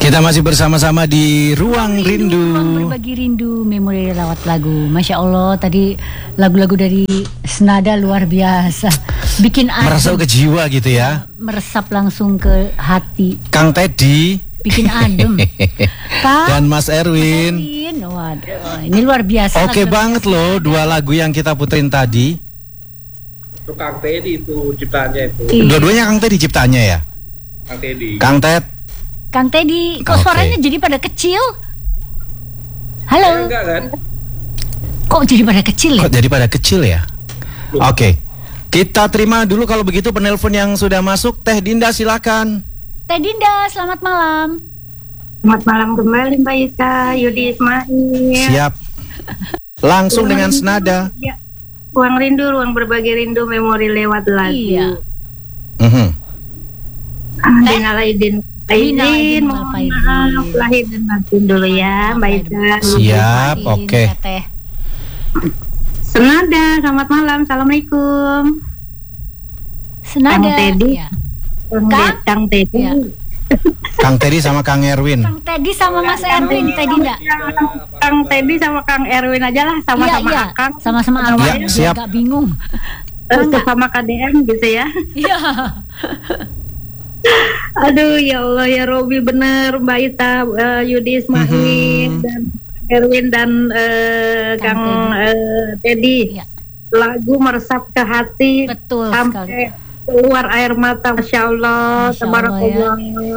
Kita masih bersama-sama di Ruang Rindu. Ruang berbagi rindu, memori lewat lagu. Masya Allah, tadi lagu-lagu dari Senada luar biasa. Bikin meresap ke jiwa gitu ya. Meresap langsung ke hati. Kang Teddy. Bikin adem. Dan Mas Erwin. Waduh, ini luar biasa. Oke banget loh, dua lagu yang kita puterin tadi. Itu Kang Teddy itu ciptaannya itu. Dua-duanya Kang Teddy ciptaannya ya? Kang Teddy. Kang Teddy, kok suaranya jadi pada kecil? Halo. Enggak kan? Kok jadi pada kecil ya? Kok jadi pada kecil ya? Oke. Kita terima dulu kalau begitu penelpon yang sudah masuk. Teh Dinda silakan. Teh Dinda, selamat malam. Selamat malam kembali Mbak Ika, Yudi Ismail. Siap. Langsung dengan senada. Ya. Ruang rindu, ruang berbagi rindu, memori lewat lagu. Iya. Mohon maaf lahir dan batin dulu ya Mbak Ika. Siap, oke. Senada, selamat malam, assalamualaikum. Senada. Kang Teddy. Ya. Kang Teddy. Ya. Kang Teddy sama Kang Erwin. Kang Teddy sama Mas Erwin, Teh Dinda. Kang Teddy sama Kang Erwin aja lah, sama-sama Iya. Akang. Sama-sama Akang. Ya, siap. Agak bingung. Sama KDM gitu ya. Iya. Aduh ya Allah ya Robi, bener Mbak Ita, Yudi Ismail dan Erwin dan Kang Teddy. Iya. Lagu meresap ke hati. Betul sampai sekali. keluar air mata, Masya Allah, tabarakallah.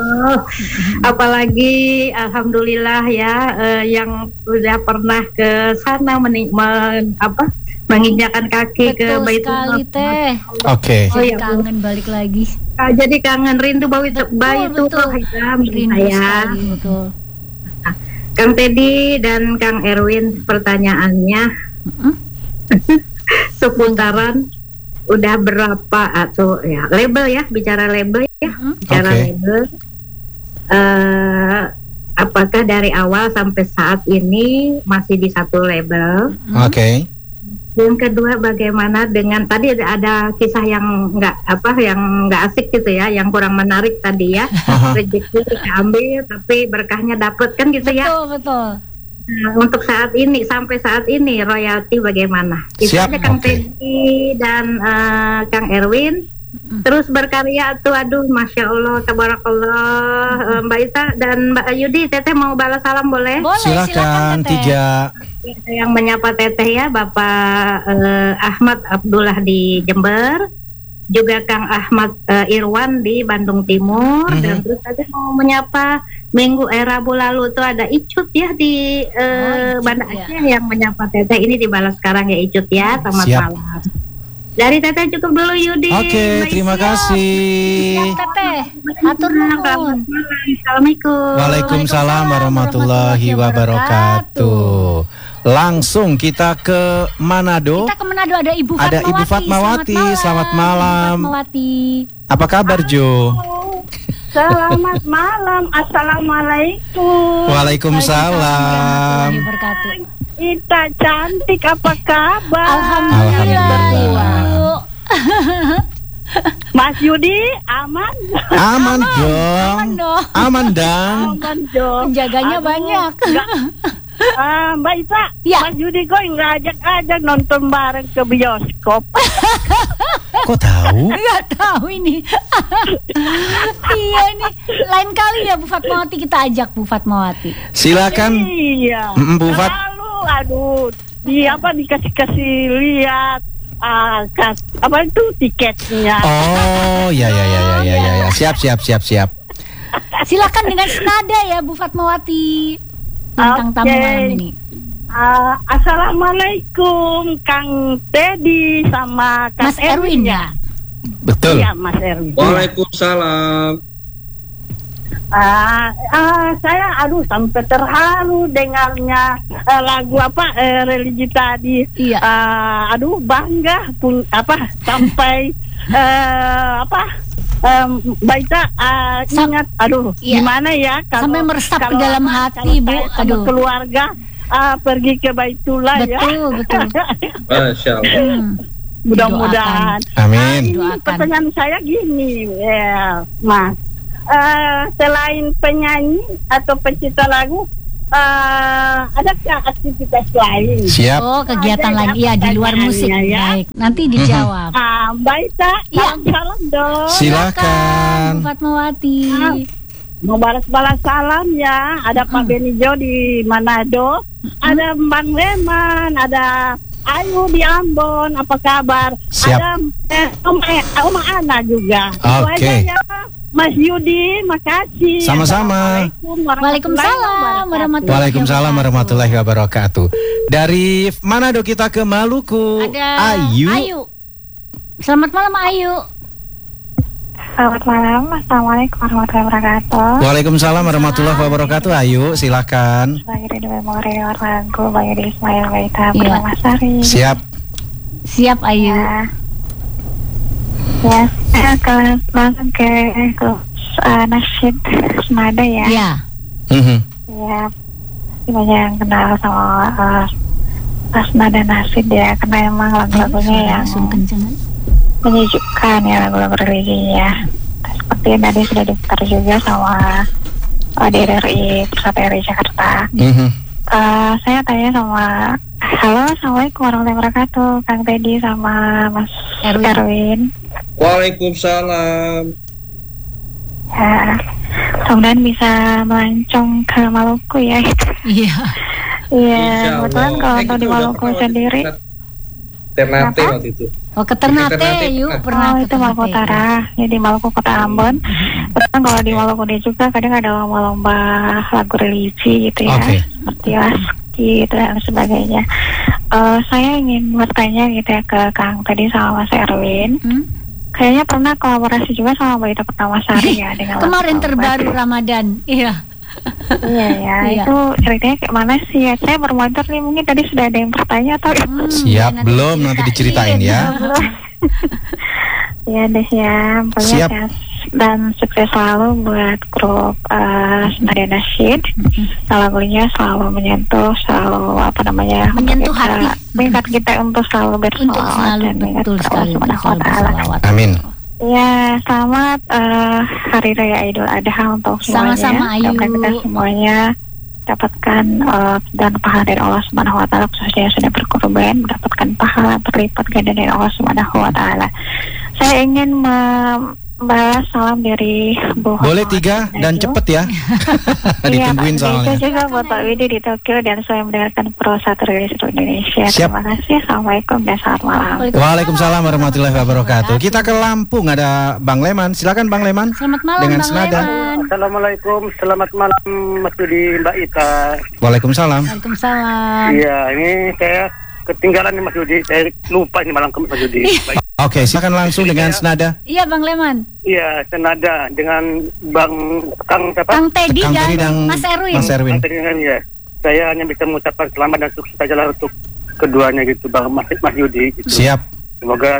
Apalagi Alhamdulillah ya, yang sudah pernah ke sana menginjakan kaki ke Betul sekali Teh. Oke. Jadi kangen balik lagi. Jadi kangen rindu bayi itu ya, rindu saya. sekali, betul. Kang Teddy dan Kang Erwin, pertanyaannya seputaran udah berapa atau ya label ya, bicara label ya, bicara label. Apakah dari awal sampai saat ini masih di satu label? Oke. Yang kedua, bagaimana dengan tadi ada kisah yang nggak asik gitu ya, yang kurang menarik tadi ya. Rezeki diambil tapi berkahnya dapet kan gitu ya. Betul. Nah, untuk saat ini, sampai saat ini royalti bagaimana? Itu Siap, aja Kang oke. Teddy dan Kang Erwin. Terus berkarya tuh, aduh Masya Allah, tabarakallah. Mbak Ita dan Mbak Yudi, Teteh mau balas salam boleh? Boleh, Silakan Teteh. 3. Yang menyapa Teteh ya, Bapak Ahmad Abdullah di Jember, juga Kang Ahmad Irwan di Bandung Timur, dan terus Teteh mau menyapa Minggu Rabu lalu tuh ada Icut ya di Banda Aceh yang menyapa Teteh. Ini dibalas sekarang ya Icut ya, selamat Siap. malam. Dari Teteh cukup dulu Yudi. Oke, terima kasih. Siap, Teteh. Atur nuhun. Assalamualaikum. Waalaikumsalam warahmatullahi wabarakatuh. Langsung kita ke Manado. Kita ke Manado, ada Ibu Fatmawati. Ada Ibu Fatmawati. Selamat malam. Ibu Fatmawati. Apa kabar Jo? Selamat malam. Assalamualaikum. Waalaikumsalam. Warahmatullahi wabarakatuh. Ita cantik, apa kabar? Alhamdulillah. Ibu. Mas Yudi aman? Aman dong. Aman dong. Aman dong. Aman dong. Penjaganya banyak. Mbak Ita, Ya. Mas Yudi kok nggak ajak nonton bareng ke bioskop? Kok tahu? Nggak tahu ini. Iya ini lain kali ya Bu Fatmawati, kita ajak Bu Fatmawati. Silakan. Iya. Bu Fat. Lalu, aduh, dikasih lihat apa itu tiketnya? Oh, ya. Siap. Silakan dengan senada ya Bu Fatmawati tentang tamu malam ini. Assalamualaikum Kang Teddy sama Kang Mas Erwin ya. Betul. Iya Mas Erwin. Waalaikumsalam. Saya sampai terharu dengarnya lagu religi tadi. Iya. Bangga sampai Baita ingat iya. Gimana ya kalau Sampai meresap ke dalam hati, Bu. Sama keluarga pergi ke Baitullah ya. Betul. Masya Allah. Mudah-mudahan. Amin. Ini pertanyaan saya gini ya Mas, selain penyanyi atau pencipta lagu, adakah aktivitas lain? Siap. Oh, kegiatan lain. Iya, di luar musik. Ya. Baik, nanti dijawab. Mbak Ita, salam dong. Silakan. Bu Fatmawati. Mau balas-balas salam ya. Ada Pak Benijo di Manado, ada Bang Leman, ada Ayu di Ambon. Apa kabar? Siap. Ada Oma Ana juga. Itu Oke. aja ya. Mas Yudi, makasih. Sama-sama. Waalaikumsalam Waalaikumsalam warahmatullahi wabarakatuh. Dari Manado kita ke Maluku. Ada Ayu. Selamat malam Ayu. Selamat malam, Assalamualaikum warahmatullahi wabarakatuh. Waalaikumsalam warahmatullahi wabarakatuh. Ayu, silakan. Bagi Ridho Memori lagu, Bagi Ismail Baita, Iya. Permasari. Siap. Siap Ayu. Ya, saya akan langsung ke nasyid senada ya. Iya. Ya, banyak yang kenal sama senada nasyid ya, karena emang lagu-lagunya yang Langsung kenceng. menyejukkan ya, lagu-lagu religi ya. Seperti yang tadi sudah diputar juga sama DRRI Pusat RI Jakarta. Saya tanya sama, halo, assalamualaikum warahmatullahi wabarakatuh, Kang Teddy sama Mas Erwin. Waalaikumsalam. Ya, mudah-mudahan bisa melancong ke Maluku ya. Iya. Iya, Insya kebetulan Allah. kalau untuk di Kita udah Maluku pernah sendiri. Ternate Kenapa? waktu itu. Oh, ke Ternate Ternate yuk pernah. pernah Oh, ke itu Maluku Ternate. Utara, jadi Maluku Kota Ambon. Kebetulan kalau di Maluku dia juga kadang ada lomba-lomba lagu religi gitu ya, Oke. seperti Waski gitu dan sebagainya. Saya ingin bertanya gitu ya ke Kang tadi sama Mas Erwin. Kayaknya pernah kolaborasi juga sama Mbak Ita Pertamasari ya dengan Kemarin lagu terbaru Mbak. Ramadan. Iya. Iya ya, Iya. itu ceritanya kayak mana sih ya? Saya bermotor nih, mungkin tadi sudah ada yang bertanya atau Siap, belum nanti diceritain ya. belum? Ya deh ya, pokoknya Siap. sehat dan sukses selalu buat grup Senada Nasyid. Lagunya selalu menyentuh, selalu Menyentuh hati. mengingat kita untuk selalu Untuk bersolawat selalu dan mengingat betul kepada sekali Allah Subhanahu wa selalu Ta'ala. bersolawat. Amin. Ya, selamat Hari Raya Idul Adha untuk semuanya. Sama-sama, Ayu. Mudah-mudahan kita semuanya dapatkan dan pahala dari Allah Subhanahu wa Ta'ala, khususnya yang sudah berkorban, mendapatkan pahala berlipat ganda dari Allah Subhanahu wa Ta'ala. Saya ingin membalas salam dari Bu Boleh Fatmawati 3 dan Nadio. cepet ya. Ditungguin Iya, Pak. soalnya. Itu juga buat Pak Widi di Tokyo dan saya mendengarkan Pro 1 Rilis seluruh Indonesia. Siap. Terima kasih. Assalamualaikum dan selamat malam. Waalaikumsalam warahmatullahi wabarakatuh. Kita ke Lampung, ada Bang Leman. Silakan Bang Leman. Selamat malam Dengan Bang senada. Leman. Assalamualaikum, selamat malam Mas Yudi, Mbak Ita. Waalaikumsalam. Waalaikumsalam. Iya, ini saya ketinggalan nih Mas Yudi, saya lupa ini malam ke Mas Yudi. Baik. Oke, silakan langsung dengan senada. Iya Bang Leman. Iya, senada dengan Bang Kang siapa? Kang Teddy Kang Teddy dan dan Mas Erwin. Mas Erwin. Dengan ya. Saya hanya bisa mengucapkan selamat dan sukses saja lah untuk keduanya gitu, Bang Mas Yudi gitu. Siap. Semoga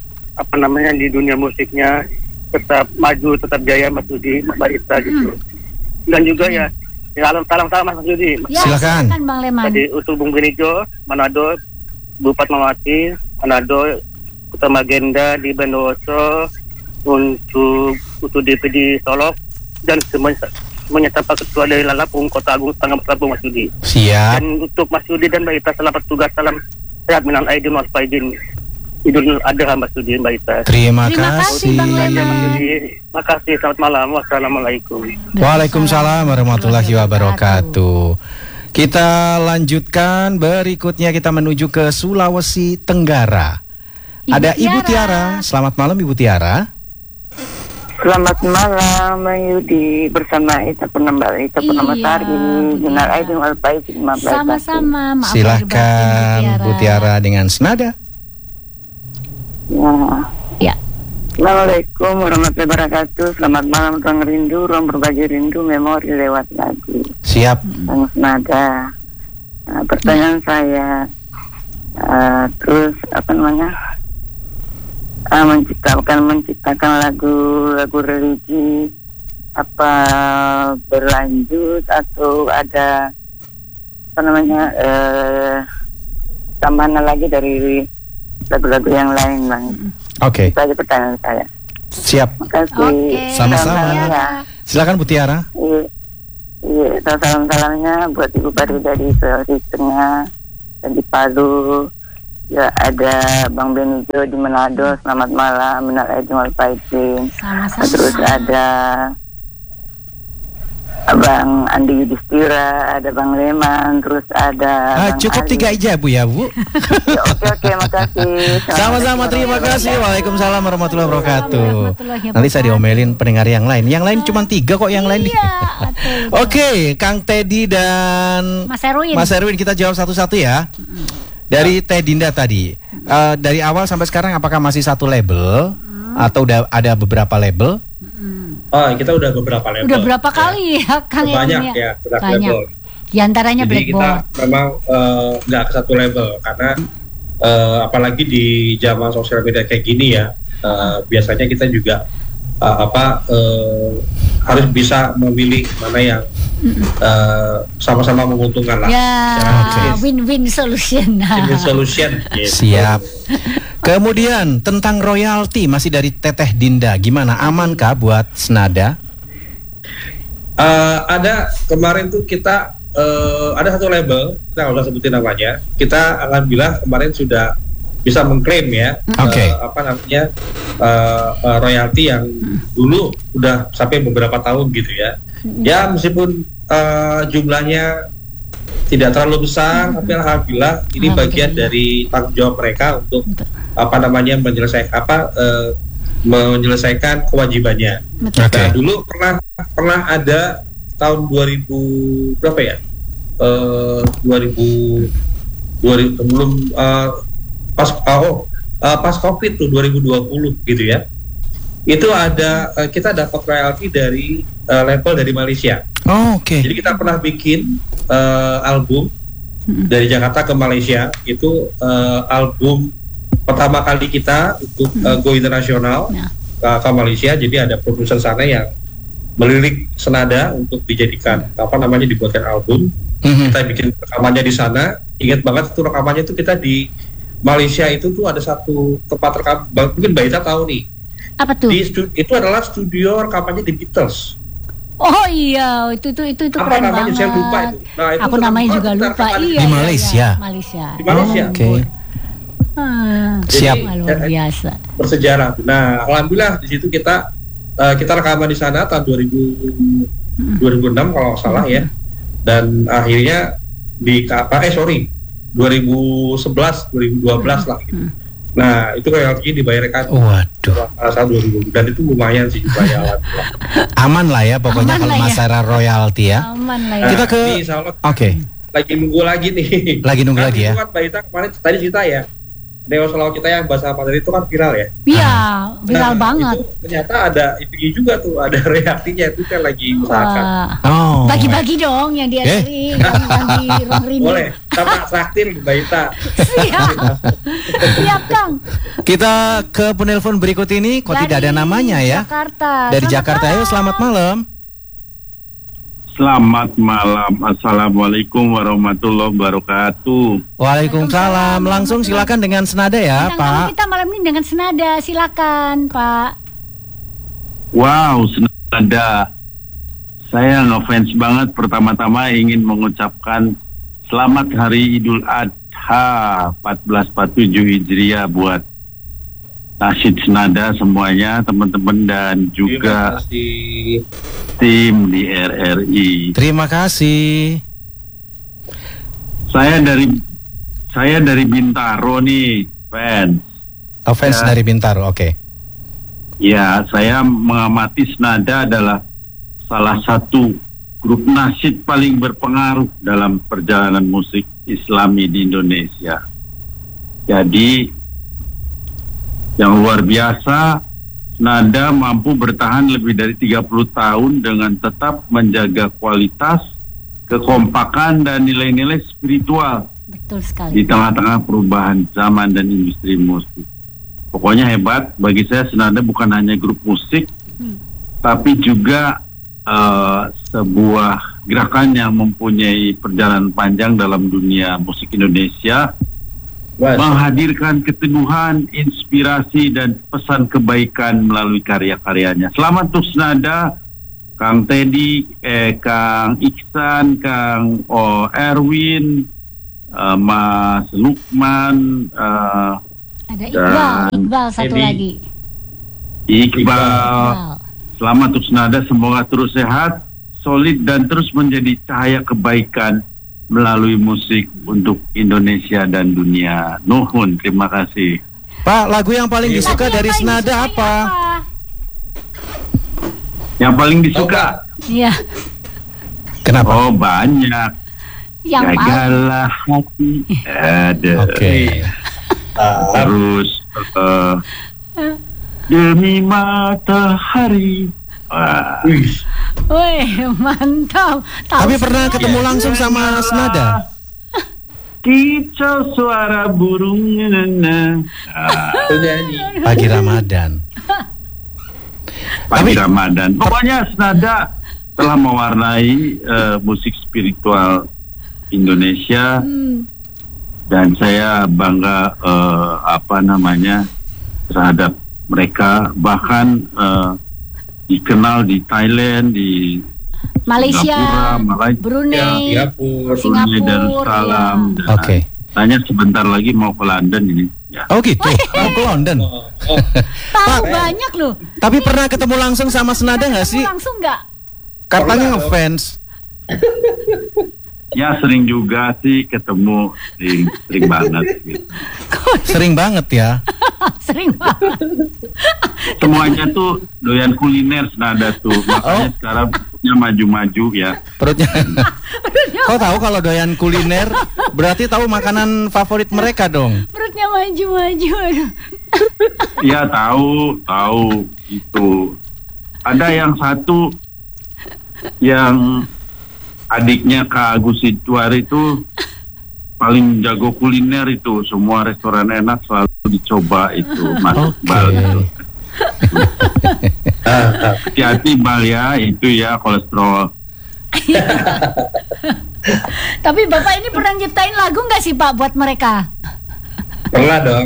di dunia musiknya tetap maju, tetap jaya Mas Yudi, Mbak Ita gitu. Dan juga ya salam Mas Yudi. Ya, Silakan. Bang Leman. Tadi untuk Bung Benijo, Manado, Bu Fatmawati, Manado, Utama Agenda di Bondowoso, untuk DPD Solok, dan semuanya tanpa ketua dari Lampung, Kota Agung, Tangerang, Lampung, Mas Yudi. Siap. Dan untuk Mas Yudi dan Mbak Ita, selamat tugas, salam sehat, minal aidin wal faizin. Idul Adha Mas Yudi, Mbak Ita. Terima Terima kasih, kasih. Bang Leman. Mas Yudi, makasih, selamat malam, wassalamualaikum. Waalaikumsalam warahmatullahi wabarakatuh. Kita lanjutkan berikutnya, kita menuju ke Sulawesi Tenggara. Ada Ibu Tiara. Selamat malam Ibu Tiara. Selamat malam Bang Yudi, bersama Ita Purnama Sari, Minal Aidin wal Faizin. Sama-sama. Maaf lahir batin, Silakan Bu Tiara dengan senada. Ya. Assalamualaikum warahmatullahi wabarakatuh. Selamat malam, ruang rindu, ruang berbagi rindu, memori lewat lagu. Siap. Sang senada. Pertanyaan saya, terus menciptakan lagu religi, apa berlanjut atau ada tambahan lagi dari lagu-lagu yang lain, Bang? Oke. Itu aja pertanyaan saya. Siap. Makasih. Oke. Sama-sama. Ya. Silakan Bu Tiara. Iya, salam-salamnya buat Ibu Farida di Sulawesi Tengah dan di Palu. Ya, ada Bang Benijo di Manado, selamat malam, minal aidin wal faizin. Sama-sama. Terus ada Abang Andi Yudhistira, ada Bang Leman, terus ada Bang Cukup Ali. 3 aja Bu ya Bu. Ya, oke, makasih. Sama-sama, terima kasih. Waalaikumsalam warahmatullahi wabarakatuh. Warahmatullahi Nanti saya diomelin pendengar yang lain. Yang lain cuma 3 kok yang lain. Iya, betul. Oke, Kang Teddy dan Mas Erwin. kita jawab satu-satu ya. Dari Teh Dinda tadi, dari awal sampai sekarang apakah masih satu label atau udah ada beberapa label? Oh, kita udah beberapa level. Udah berapa kali ya Kang Banyak Erwin ya, beberapa Banyak. level. Di antaranya Jadi kita Blackboard. memang nggak ke satu level karena apalagi di zaman sosial media kayak gini ya, biasanya kita juga harus bisa memilih mana yang sama-sama menguntungkan lah. Ya, Oke. win-win solution. Win-win solution. Gitu. Siap. Kemudian tentang royalti masih dari Teteh Dinda, gimana, amankah buat Senada? Ada kemarin tuh kita ada satu label, kita nggak usah sebutin namanya. Kita alhamdulillah kemarin sudah bisa mengklaim ya, Oke. royalti yang dulu udah sampai beberapa tahun gitu ya. Ya meskipun jumlahnya tidak terlalu besar, tapi alhamdulillah ini bagian dari tanggung jawab mereka untuk menyelesaikan kewajibannya. Betul. Oke. Nah, dulu pernah ada tahun 2000 berapa ya? 2000 belum pas Covid tuh 2020 gitu ya. Itu ada kita dapat royalti dari label dari Malaysia. Oh, oke. Jadi kita pernah bikin album dari Jakarta ke Malaysia. Itu album pertama kali kita untuk go internasional ke Malaysia. Jadi ada produser sana yang melirik Senada untuk dijadikan dibuatkan album. Kita bikin rekamannya di sana. Ingat banget itu rekamannya itu kita di Malaysia itu tuh ada satu tempat rekam, mungkin Mbak Ita tahu nih. Apa tuh? Itu adalah studio rekamannya The Beatles. Oh iya, itu Apa keren namanya? banget. Saya lupa itu. Nah, itu Aku namanya kita juga lupa. rekaman Iya. di Malaysia. Malaysia. Di Malaysia. Oke. Siap. Jadi, Luar biasa. bersejarah. Nah, alhamdulillah di situ kita rekaman di sana tahun 2006 kalau nggak salah ya. Dan akhirnya 2011, 2012 lah gitu. Nah, itu royaltinya dibayarkan Waduh. saat 2000 dan itu lumayan sih jumlahnya alhamdulillah. Aman lah ya pokoknya Aman kalau lah ya. masalah royalti ya. Aman lah Nah, ya. Kita ke- ini insya Allah Oke. lagi nunggu lagi nih. Lagi nunggu Kan lagi itu ya. Kan Mbak Ita kemarin tadi cerita ya. Dewa Selawat kita yang bahasa Mandarin itu kan viral ya. Iya, viral Nah, banget. Itu ternyata ada itu juga tuh, ada royaltinya itu kan lagi usahakan. Wah. Oh. Bagi-bagi dong yang di Erwin, yang di Ruang Rindu. Boleh, sama traktir Mbak Ita. Siap. Siap, Kang. Kita ke penelpon berikut ini kok tidak ada namanya ya. Jakarta. Dari Selamat Jakarta ya, selamat malam. Selamat malam. Assalamualaikum warahmatullahi wabarakatuh. Waalaikumsalam. Langsung silakan dengan Senada ya, Bintang tamu Pak. kita malam ini dengan Senada, silakan Pak. Wow, Senada. Saya ngefans banget. Pertama-tama ingin mengucapkan selamat Hari Idul Adha 1447 Hijriah buat Nasyid Senada semuanya, teman-teman dan juga Terima kasih. tim di RRI. Terima kasih. Saya dari Bintaro nih, fans. Oh, fans Ya. dari Bintaro, oke. Ya, saya mengamati Senada adalah salah satu grup nasyid paling berpengaruh dalam perjalanan musik Islami di Indonesia. Jadi, yang luar biasa, Senada mampu bertahan lebih dari 30 tahun dengan tetap menjaga kualitas, kekompakan, dan nilai-nilai spiritual Betul di sekali. tengah-tengah perubahan zaman dan industri musik. Pokoknya hebat. Bagi saya Senada bukan hanya grup musik, tapi juga sebuah gerakan yang mempunyai perjalanan panjang dalam dunia musik Indonesia menghadirkan keteguhan, inspirasi dan pesan kebaikan melalui karya-karyanya. Selamat untuk Senada, Kang Teddy, Kang Iksan, Kang Erwin, Mas Lukman, ada Iqbal satu lagi. Iqbal. Selamat untuk Senada, semoga terus sehat, solid dan terus menjadi cahaya kebaikan melalui musik untuk Indonesia dan dunia. Nuhun, terima kasih. Pak, lagu yang paling disuka dari Senada apa? Yang paling disuka? Iya. Kenapa? Oh, banyak. Yang Jagalah hati. Ada. Oke. Terus demi matahari. Wih, mantap. Tapi pernah ketemu langsung sama Senada? Kicau suara burung. Pagi Ramadan. Pagi Ramadan. Pokoknya Senada telah mewarnai musik spiritual Indonesia, dan saya bangga terhadap mereka, bahkan dikenal di Thailand, di Malaysia, Singapura, Brunei, Singapura, Darussalam. Oke. Tanya sebentar lagi mau ke London ini. Ya. Oh gitu, mau ke London. Tahu banyak loh. Tapi pernah ketemu langsung sama Senada nggak sih? Langsung nggak? Katanya ngefans. Ya sering juga sih ketemu, sering banget gitu. Sering banget ya. Sering banget. Semuanya tuh doyan kuliner Senada tuh, makanya sekarang perutnya maju-maju ya. Perutnya. Kau tahu kalau doyan kuliner berarti tahu makanan favorit mereka dong. Perutnya maju-maju. Iya tahu itu. Ada yang satu yang adiknya Kak Agus Situar itu paling jago kuliner itu, semua restoran enak selalu dicoba itu, Mas Iqbal itu. Hati-hati Bal ya, itu ya kolesterol. Tapi Bapak ini pernah nyiptain lagu nggak sih Pak buat mereka? Pernah dong.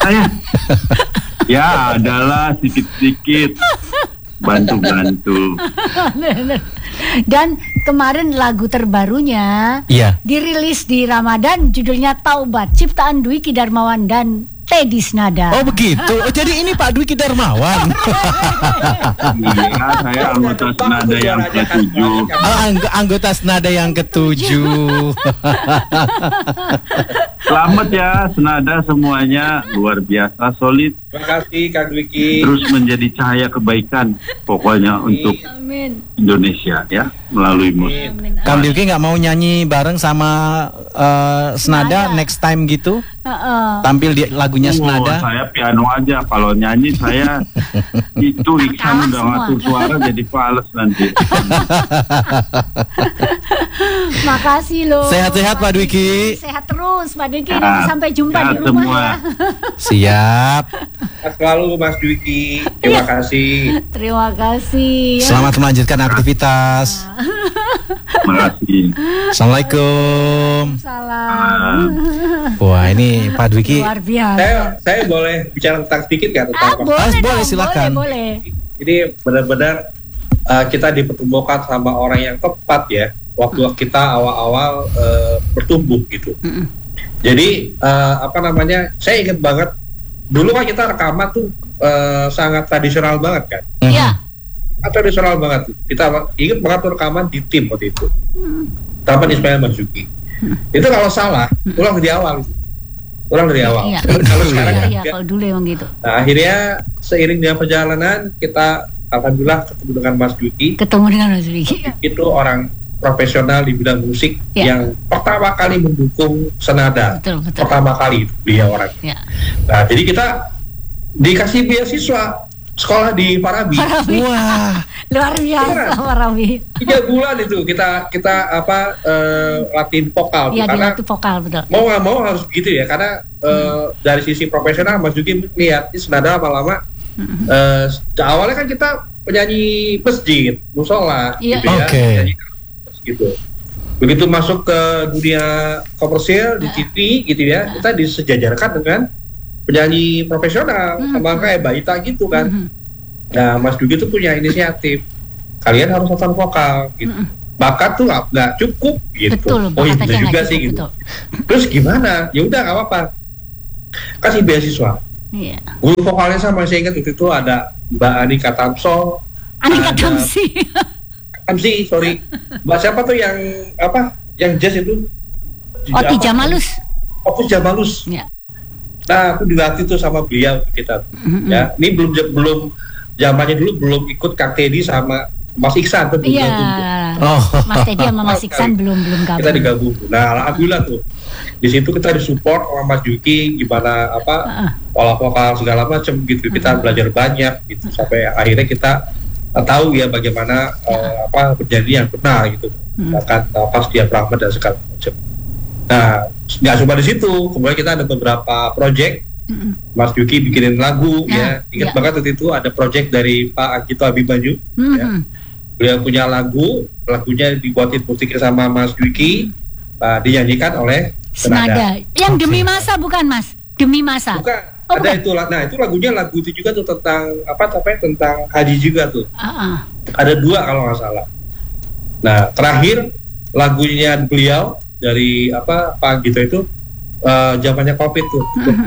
Ya adalah sedikit-sedikit bantu-bantu. Dan kemarin lagu terbarunya dirilis di Ramadan, judulnya Taubat, ciptaan Dwiki Darmawan dan Teddy Senada. Oh begitu. Oh, jadi ini Pak Dwiki Darmawan. Iya, saya anggota Senada yang ke-7. Anggota Senada yang ke-7. Selamat ya Senada semuanya, luar biasa solid. Terima kasih Kang Dwiki. Terus menjadi cahaya kebaikan pokoknya untuk Indonesia ya melalui musik. Kang Dwiki nggak mau nyanyi bareng sama Senada next time gitu? Tampil di lagunya Senada. Saya piano aja, kalau nyanyi saya itu Iksan udah ngatur suara jadi fals nanti. Makasih loh. Sehat-sehat Pak Dwiki. Sehat terus Pak Dwiki. Sampai jumpa di rumah semua. ya. Siap. Selalu Mas Dwiki. Terima kasih. Terima kasih. Selamat melanjutkan aktivitas. Terima kasih. Assalamualaikum. Salam. Wah ini Pak Dwiki. Luar biasa. Saya boleh bicara tentang sedikit nggak tentang boleh silakan. Boleh. Ini benar-benar kita dipertemukan sama orang yang tepat ya. Waktu kita awal-awal bertumbuh gitu. Jadi saya ingat banget dulu kan kita rekaman tuh sangat tradisional banget kan. Iya. Tradisional banget. Kita ingat banget tuh rekaman di tim waktu itu. Taman Ismail Marzuki. Itu kalau salah, ulang dari awal. Iya. Kalau sekarang kalau dulu emang gitu. Nah, akhirnya seiring dengan perjalanan kita alhamdulillah ketemu dengan Mas Dwiki. Itu orang profesional di bidang musik yang pertama kali mendukung Senada. Betul. Pertama kali dia orang. Nah, jadi kita dikasih beasiswa sekolah di Parabi. Wah, luar biasa Parabi. 3 bulan itu kita latihan vokal. Iya, karena dilatih vokal betul. Mau nggak mau harus begitu ya, karena dari sisi profesional Mas Dwiki lihat ini Senada lama-lama. Awalnya kan kita penyanyi masjid, musola, gitu ya. Oke. Gitu. Begitu masuk ke dunia komersil di TV gitu ya, kita disejajarkan dengan penyanyi profesional sama kayak Mbak Ita gitu kan. Nah, Mas Dugi tuh punya inisiatif, kalian harus nonton vokal gitu. Bakat tuh nggak cukup gitu. Betul, oh iya juga sih gitu. Terus gimana? Ya udah nggak apa-apa, kasih beasiswa. Iya. Guru vokalnya sama saya ingat itu ada Mbak Anika Tamso. Anika Tamsi. Tamsi, sorry. Mbak siapa tuh yang apa? Yang jazz itu? Oti Jamalus. Otis Jamalus. Ya. Nah, aku dilatih tuh sama beliau kita. Ya, ini belum zamannya dulu belum ikut Kang Teddy sama Mas Iksan tuh belum gabung. Mas Teddy sama Mas Iksan belum gabung. Kita digabung. Nah, alhamdulillah tuh. Di situ kita disupport sama Mas Juki gimana pola vokal segala macam gitu. Kita belajar banyak gitu sampai akhirnya kita tahu ya bagaimana bernyanyi yang benar gitu. Bahkan pas diafragma dan segala macam. Nah, nggak cuma di situ. Kemudian kita ada beberapa project. Mas Juki bikinin lagu ya. Ingat banget waktu itu ada project dari Pak Agito Abimanyu. Ya. Beliau punya lagunya dibuatin musiknya sama Mas Juki, dinyanyikan oleh Senada. Yang Demi Masa bukan Mas? Demi Masa. Bukan. Ada itu. Nah, itu lagunya lagu itu juga tuh tentang tentang haji juga tuh. Ada 2 kalau nggak salah. Nah, terakhir lagunya beliau dari Pak Agito itu zamannya COVID tuh,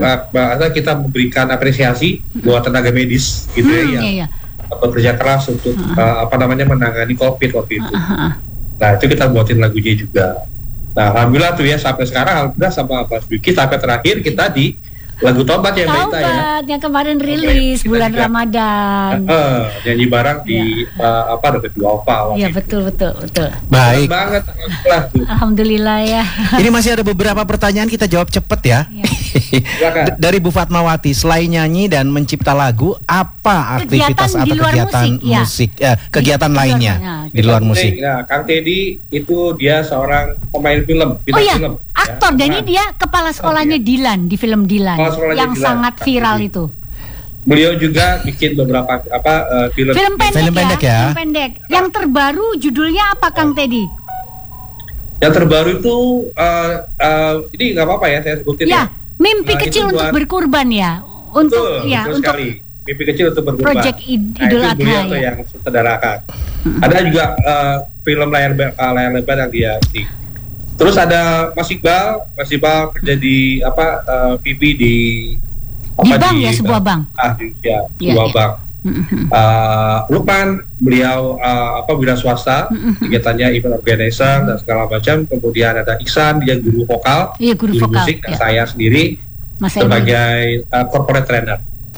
kita memberikan apresiasi buat tenaga medis gitu yang bekerja keras untuk menangani COVID waktu itu. Nah, itu kita buatin lagunya juga. Nah, alhamdulillah tuh ya sampai sekarang alhamdulillah sama Mas Duki sampai terakhir kita di lagu Taubat ya Mbak Ita ya. Yang kemarin rilis bulan Ramadan. Nyanyi bareng di dekat Duafa. Iya betul. Baik. Banget alhamdulillah ya. Ini masih ada beberapa pertanyaan, kita jawab cepet ya. Dari Bu Fatmawati, selain nyanyi dan mencipta lagu, apa aktivitas atau kegiatan musik kegiatan lainnya di luar musik? Nah, Kang Teddy itu dia seorang pemain film, film. Aktor, dan ini dia kepala sekolahnya Dilan di film Dilan yang sangat viral itu. Beliau juga bikin beberapa film pendek ya. Yang terbaru judulnya apa Kang Teddy? Yang terbaru itu ini nggak apa-apa ya saya sebutin ya. Mimpi kecil untuk berkurban ya. Untuk untuk mimpi kecil untuk berkurban. Project Idul Adha ya. Itu yang sutradarakan. Ada juga film layar lebar yang dia ini. Terus ada Mas Iqbal kerja di PP di bank ya, sebuah bank. Sebuah bank. Lukman beliau wira swasta, kegiatannya event organizer dan segala macam. Kemudian ada Iksan, dia guru vokal, guru musik, dan saya sendiri sebagai corporate trainer.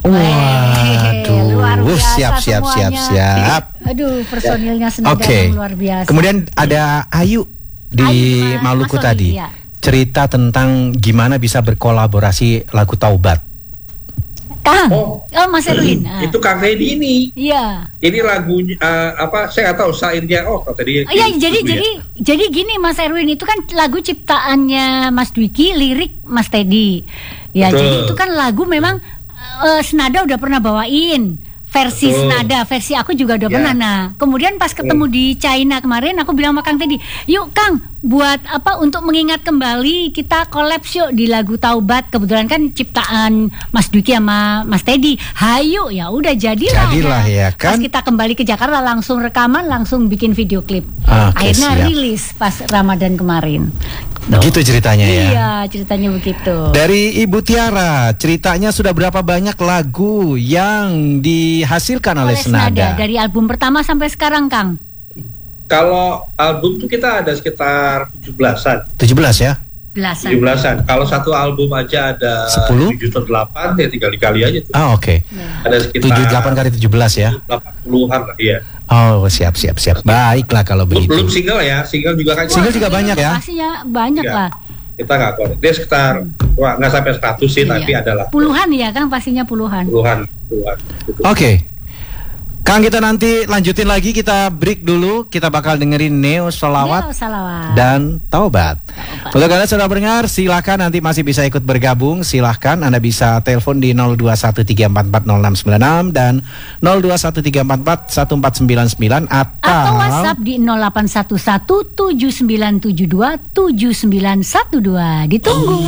Waduh, siap. Aduh, personilnya Senada luar biasa. Kemudian ada Ayu di Maluku tadi, cerita tentang gimana bisa berkolaborasi lagu Taubat. Kang, Mas Erwin. Itu Kang Teddy ini. Iya. Ini lagunya saya nggak tahu sairnya. Tadi. Iya, jadi gini Mas Erwin, itu kan lagu ciptaannya Mas Dwiki, lirik Mas Teddy. Ya, jadi itu kan lagu memang Senada udah pernah bawain. Versi Senada, versi aku juga udah pernah. Nah, kemudian pas ketemu di China kemarin, aku bilang sama Kang Teddy, yuk Kang, buat untuk mengingat kembali kita collab yuk di lagu Taubat. Kebetulan kan ciptaan Mas Dwiki sama Mas Teddy. Hayu, ya udah jadilah ya kan. Pas kita kembali ke Jakarta langsung rekaman, langsung bikin video klip. Akhirnya rilis pas Ramadan kemarin. Begitu ceritanya ya. Iya, ceritanya begitu. Dari Ibu Tiara, ceritanya sudah berapa banyak lagu yang dihasilkan oleh Senada? Dari album pertama sampai sekarang, Kang? Kalau album tuh kita ada sekitar 17-an. 17 ya? 17-an. Kalau satu album aja ada 10? 7 atau 8 ya tinggal dikali aja tuh. Oke. Ada sekitar 78 kali 17 ya? 80-an lah, iya. Oh, siap. Baiklah kalau begitu. Belum single ya, single juga kan. Single juga banyak ya? Pastinya banyak lah. Kita nggak kuat. Dia sekitar nggak sampai 100 sih, tapi adalah puluhan ya Kang, pastinya puluhan. Puluhan. Oke. Kang, kita nanti lanjutin lagi, kita break dulu. Kita bakal dengerin Neo Salawat dan Taubat. Untuk kalian sudah mendengar, silakan nanti masih bisa ikut bergabung. Silahkan Anda bisa telepon di 0213440696 dan 0213441499 atau WhatsApp di 081179727912. Ditunggu.